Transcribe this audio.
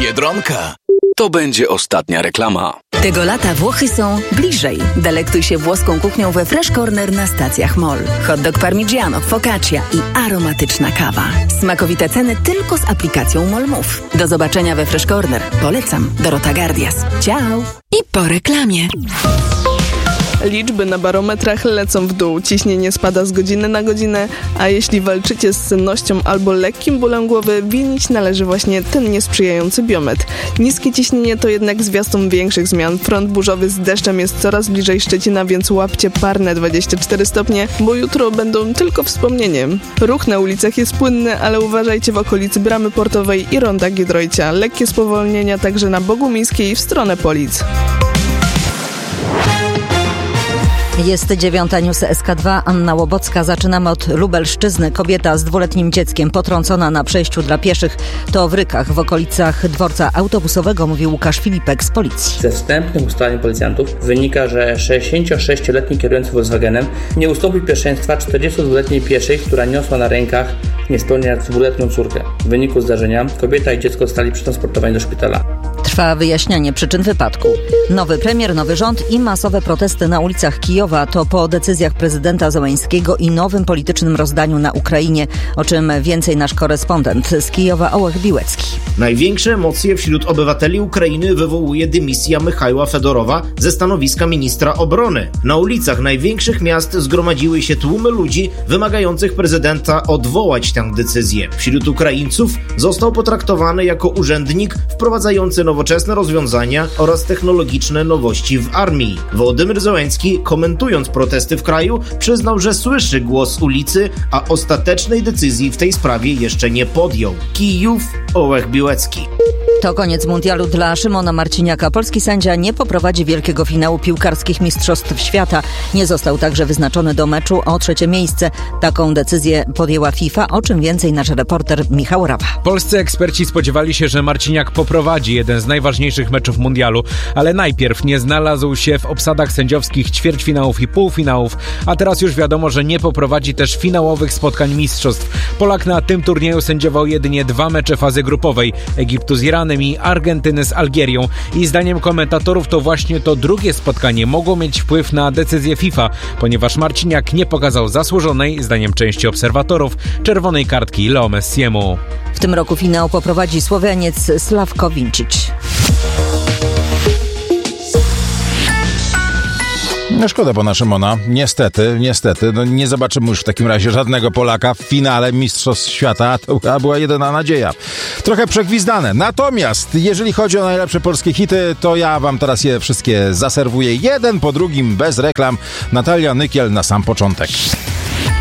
Biedronka. To będzie ostatnia reklama. Tego lata Włochy są bliżej. Delektuj się włoską kuchnią we Fresh Corner na stacjach MOL. Hot dog parmigiano, focaccia i aromatyczna kawa. Smakowite ceny tylko z aplikacją MOL Move. Do zobaczenia we Fresh Corner. Polecam. Dorota Gardias. Ciao. I po reklamie. Liczby na barometrach lecą w dół, ciśnienie spada z godziny na godzinę, a jeśli walczycie z sennością albo lekkim bólem głowy, winić należy właśnie ten niesprzyjający biometr. Niskie ciśnienie to jednak zwiastun większych zmian. Front burzowy z deszczem jest coraz bliżej Szczecina, więc łapcie parne 24 stopnie, bo jutro będą tylko wspomnieniem. Ruch na ulicach jest płynny, ale uważajcie w okolicy Bramy Portowej i Ronda Giedroycia. Lekkie spowolnienia także na Bogumińskiej w stronę Polic. Jest 9. News SK2. Anna Łobocka. Zaczynamy od Lubelszczyzny. Kobieta z 2-letnim dzieckiem potrącona na przejściu dla pieszych. To w Rykach, w okolicach dworca autobusowego, mówi Łukasz Filipek z policji. Ze wstępnych ustaleń policjantów wynika, że 66-letni kierujący Volkswagenem nie ustąpił pierwszeństwa 42-letniej pieszej, która niosła na rękach niespełna 2-letnią córkę. W wyniku zdarzenia kobieta i dziecko zostali przetransportowani do szpitala. Trwa wyjaśnianie przyczyn wypadku. Nowy premier, nowy rząd i masowe protesty na ulicach Kijowa to po decyzjach prezydenta Zełenskiego i nowym politycznym rozdaniu na Ukrainie. O czym więcej nasz korespondent z Kijowa Ołech Biłecki. Największe emocje wśród obywateli Ukrainy wywołuje dymisja Michajła Fedorowa ze stanowiska ministra obrony. Na ulicach największych miast zgromadziły się tłumy ludzi wymagających prezydenta odwołać tę decyzję. Wśród Ukraińców został potraktowany jako urzędnik wprowadzający nowoczesne rozwiązania oraz technologiczne nowości w armii. Wołodymyr Zełenski, komentując protesty w kraju, przyznał, że słyszy głos ulicy, a ostatecznej decyzji w tej sprawie jeszcze nie podjął. Kijów, Ołech Biłecki. To koniec mundialu dla Szymona Marciniaka. Polski sędzia nie poprowadzi wielkiego finału piłkarskich Mistrzostw Świata. Nie został także wyznaczony do meczu o 3. miejsce. Taką decyzję podjęła FIFA, o czym więcej nasz reporter Michał Rawa. Polscy eksperci spodziewali się, że Marciniak poprowadzi jeden z najważniejszych meczów mundialu, ale najpierw nie znalazł się w obsadach sędziowskich ćwierćfinałów i półfinałów, a teraz już wiadomo, że nie poprowadzi też finałowych spotkań mistrzostw. Polak na tym turnieju sędziował jedynie 2 mecze fazy grupowej, Egiptu z Iranem i Argentyny z Algierią. I zdaniem komentatorów to właśnie to drugie spotkanie mogło mieć wpływ na decyzję FIFA, ponieważ Marciniak nie pokazał zasłużonej, zdaniem części obserwatorów, czerwonej kartki Leo Messiemu. W tym roku finał poprowadzi Słoweniec Slavko Vincic. No szkoda pana Szymona. Niestety, nie zobaczymy już w takim razie żadnego Polaka w finale Mistrzostw Świata. To była jedyna nadzieja. Trochę przegwizdane. Natomiast jeżeli chodzi o najlepsze polskie hity, to ja wam teraz je wszystkie zaserwuję jeden po drugim, bez reklam. Natalia Nykiel na sam początek.